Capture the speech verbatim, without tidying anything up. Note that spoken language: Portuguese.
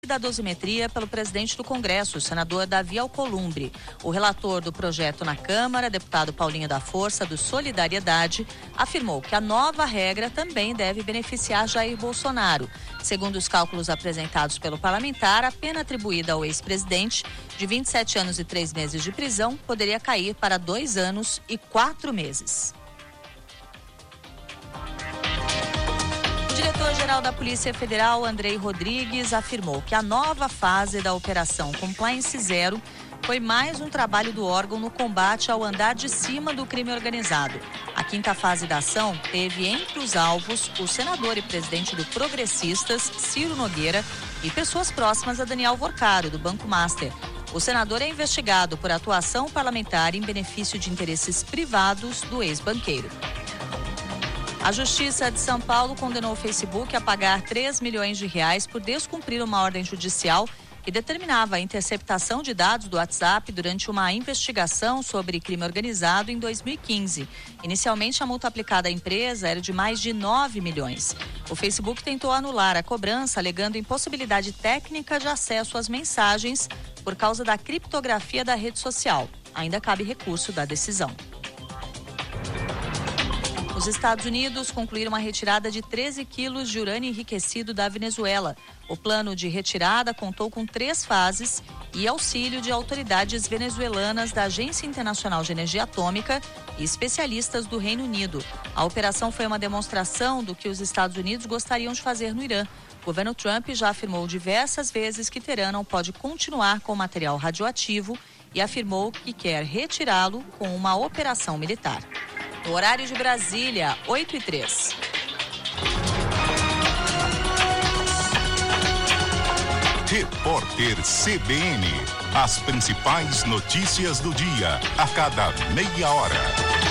da dosimetria pelo presidente do Congresso, o senador Davi Alcolumbre. O relator do projeto na Câmara, deputado Paulinho da Força, do Solidariedade, afirmou que a nova regra também deve beneficiar Jair Bolsonaro. Segundo os cálculos apresentados pelo parlamentar, a pena atribuída ao ex-presidente, de vinte e sete anos e três meses de prisão, poderia cair para dois anos e quatro meses. O diretor-geral da Polícia Federal, Andrei Rodrigues, afirmou que a nova fase da Operação Compliance Zero foi mais um trabalho do órgão no combate ao andar de cima do crime organizado. A quinta fase da ação teve entre os alvos o senador e presidente do Progressistas, Ciro Nogueira, e pessoas próximas a Daniel Vorcaro, do Banco Master. O senador é investigado por atuação parlamentar em benefício de interesses privados do ex-banqueiro. A Justiça de São Paulo condenou o Facebook a pagar três milhões de reais por descumprir uma ordem judicial que determinava a interceptação de dados do WhatsApp durante uma investigação sobre crime organizado em dois mil e quinze. Inicialmente, a multa aplicada à empresa era de mais de nove milhões. O Facebook tentou anular a cobrança, alegando impossibilidade técnica de acesso às mensagens por causa da criptografia da rede social. Ainda cabe recurso da decisão. Os Estados Unidos concluíram a retirada de treze quilos de urânio enriquecido da Venezuela. O plano de retirada contou com três fases e auxílio de autoridades venezuelanas da Agência Internacional de Energia Atômica e especialistas do Reino Unido. A operação foi uma demonstração do que os Estados Unidos gostariam de fazer no Irã. O governo Trump já afirmou diversas vezes que Teherã não pode continuar com material radioativo e afirmou que quer retirá-lo com uma operação militar. No horário de Brasília, oito e três. Repórter C B N. As principais notícias do dia, a cada meia hora.